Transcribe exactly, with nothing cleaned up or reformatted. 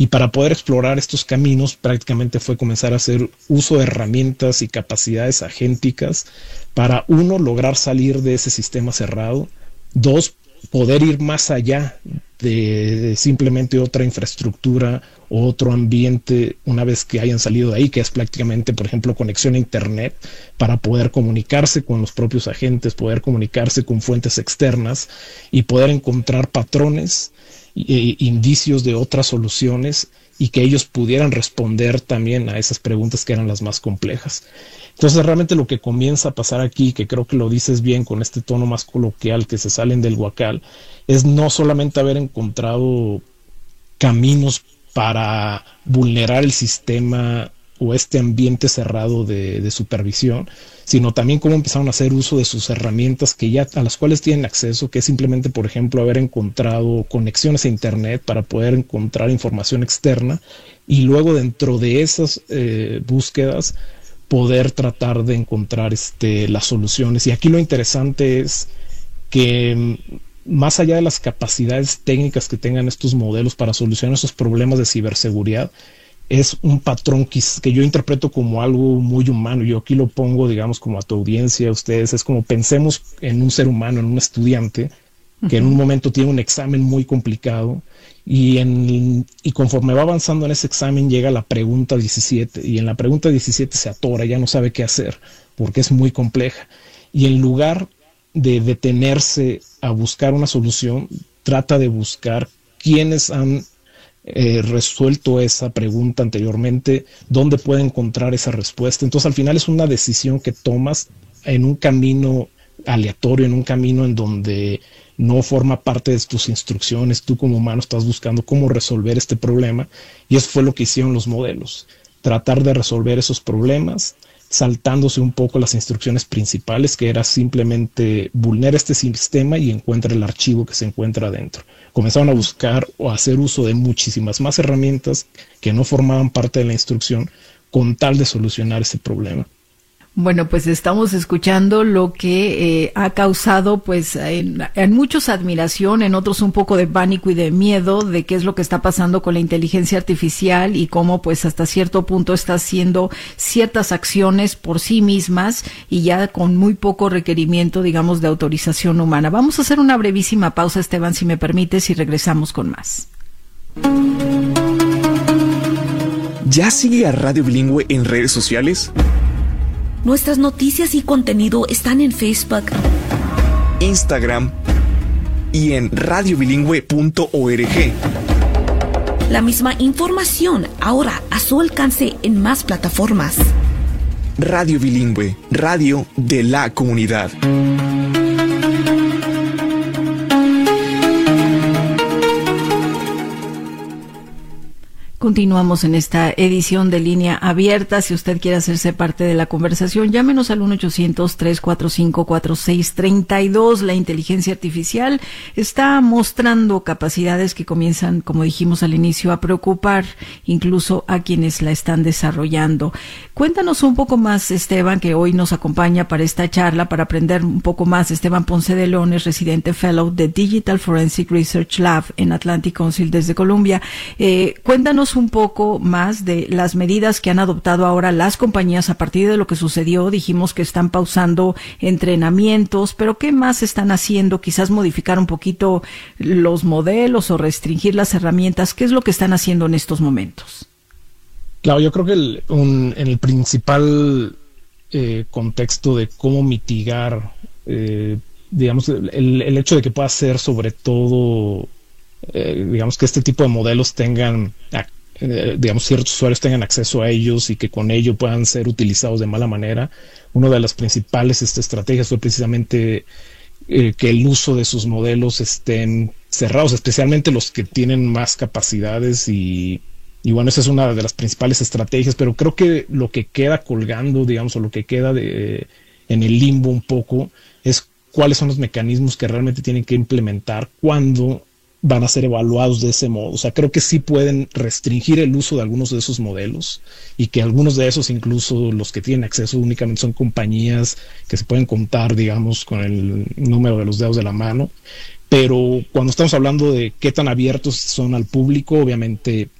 Y para poder explorar estos caminos, prácticamente fue comenzar a hacer uso de herramientas y capacidades agénticas para, uno, lograr salir de ese sistema cerrado, dos, poder ir más allá de, de simplemente otra infraestructura o otro ambiente una vez que hayan salido de ahí, que es prácticamente, por ejemplo, conexión a internet, para poder comunicarse con los propios agentes, poder comunicarse con fuentes externas y poder encontrar patrones e indicios de otras soluciones y que ellos pudieran responder también a esas preguntas que eran las más complejas. Entonces realmente lo que comienza a pasar aquí, que creo que lo dices bien con este tono más coloquial, que se salen del huacal, es no solamente haber encontrado caminos para vulnerar el sistema o este ambiente cerrado de, de supervisión, sino también cómo empezaron a hacer uso de sus herramientas que ya, a las cuales tienen acceso, que es simplemente, por ejemplo, haber encontrado conexiones a internet para poder encontrar información externa y luego dentro de esas eh, búsquedas poder tratar de encontrar este, las soluciones. Y aquí lo interesante es que más allá de las capacidades técnicas que tengan estos modelos para solucionar esos problemas de ciberseguridad, es un patrón que, que yo interpreto como algo muy humano. Yo aquí lo pongo, digamos, como a tu audiencia, a ustedes, es como pensemos en un ser humano, en un estudiante, que en un momento tiene un examen muy complicado y, en, y conforme va avanzando en ese examen llega la pregunta diecisiete y en la pregunta diecisiete se atora, ya no sabe qué hacer porque es muy compleja y en lugar de detenerse a buscar una solución, trata de buscar quiénes han eh, resuelto esa pregunta anteriormente, dónde puede encontrar esa respuesta. Entonces al final es una decisión que tomas en un camino aleatorio, en un camino en donde no forma parte de tus instrucciones. Tú como humano estás buscando cómo resolver este problema y eso fue lo que hicieron los modelos, tratar de resolver esos problemas saltándose un poco las instrucciones principales, que era simplemente vulnera este sistema y encuentra el archivo que se encuentra adentro. Comenzaron a buscar o a hacer uso de muchísimas más herramientas que no formaban parte de la instrucción con tal de solucionar ese problema. Bueno, pues estamos escuchando lo que eh, ha causado pues en, en muchos admiración, en otros un poco de pánico y de miedo de qué es lo que está pasando con la inteligencia artificial y cómo pues hasta cierto punto está haciendo ciertas acciones por sí mismas y ya con muy poco requerimiento, digamos, de autorización humana. Vamos a hacer una brevísima pausa, Esteban, si me permites, y regresamos con más. ¿Ya sigue a Radio Bilingüe en redes sociales? Nuestras noticias y contenido están en Facebook, Instagram y en radio bilingüe punto org. La misma información ahora a su alcance en más plataformas. Radio Bilingüe, radio de la comunidad. Continuamos en esta edición de Línea Abierta. Si usted quiere hacerse parte de la conversación, llámenos al uno ochocientos, tres cuatro cinco, cuatro seis tres dos. La inteligencia artificial está mostrando capacidades que comienzan, como dijimos al inicio, a preocupar incluso a quienes la están desarrollando. Cuéntanos un poco más, Esteban, que hoy nos acompaña para esta charla, para aprender un poco más. Esteban Ponce de León es residente fellow de Digital Forensic Research Lab en Atlantic Council desde Colombia. Eh, cuéntanos un poco más de las medidas que han adoptado ahora las compañías a partir de lo que sucedió. Dijimos que están pausando entrenamientos, pero ¿qué más están haciendo? Quizás modificar un poquito los modelos o restringir las herramientas. ¿Qué es lo que están haciendo en estos momentos? Claro, yo creo que el, un, en el principal eh, contexto de cómo mitigar, eh, digamos, el, el hecho de que pueda ser sobre todo, eh, digamos, que este tipo de modelos tengan Eh, digamos, ciertos usuarios tengan acceso a ellos y que con ello puedan ser utilizados de mala manera. Una de las principales este, estrategias fue precisamente eh, que el uso de sus modelos estén cerrados, especialmente los que tienen más capacidades y, y bueno, esa es una de las principales estrategias, pero creo que lo que queda colgando, digamos, o lo que queda de, en el limbo un poco es cuáles son los mecanismos que realmente tienen que implementar cuando van a ser evaluados de ese modo. O sea, creo que sí pueden restringir el uso de algunos de esos modelos y que algunos de esos, incluso los que tienen acceso únicamente son compañías que se pueden contar, digamos, con el número de los dedos de la mano. Pero cuando estamos hablando de qué tan abiertos son al público, obviamente